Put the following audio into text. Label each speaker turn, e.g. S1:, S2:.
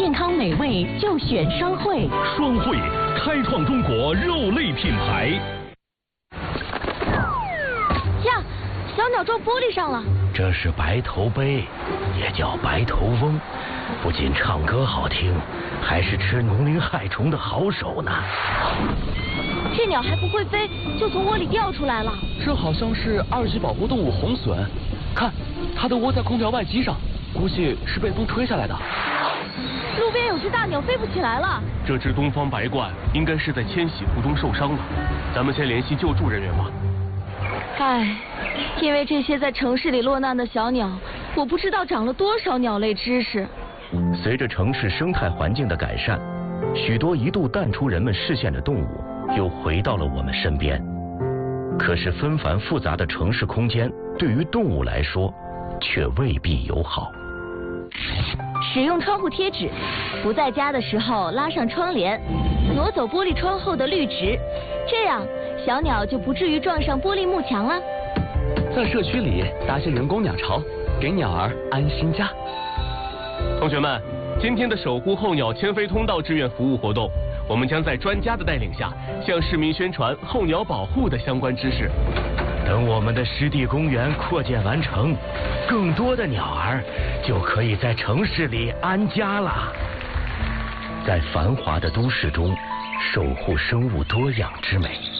S1: 健康美味就选双汇。
S2: 双汇开创中国肉类品牌。
S3: 呀，小鸟撞玻璃上了。
S4: 这是白头鹎，也叫白头翁，不仅唱歌好听，还是吃农林害虫的好手呢。
S3: 这鸟还不会飞，就从窝里掉出来了。
S5: 这好像是2级保护动物红隼，看，它的窝在空调外机上，估计是被风吹下来的。
S3: 路边有只大鸟飞不起来了。
S6: 这只东方白鹳应该是在迁徙途中受伤了，咱们先联系救助人员吧。
S3: 唉，因为这些在城市里落难的小鸟，我不知道长了多少鸟类知识。
S4: 随着城市生态环境的改善，许多一度淡出人们视线的动物又回到了我们身边。可是纷繁复杂的城市空间对于动物来说却未必友好。
S3: 使用窗户贴纸，不在家的时候拉上窗帘，挪走玻璃窗后的绿植，这样小鸟就不至于撞上玻璃幕墙了。
S5: 在社区里搭些人工鸟巢，给鸟儿安心家。
S6: 同学们，今天的守护候鸟迁飞通道志愿服务活动，我们将在专家的带领下，向市民宣传候鸟保护的相关知识。
S4: 等我们的湿地公园扩建完成，更多的鸟儿就可以在城市里安家了。在繁华的都市中，守护生物多样之美。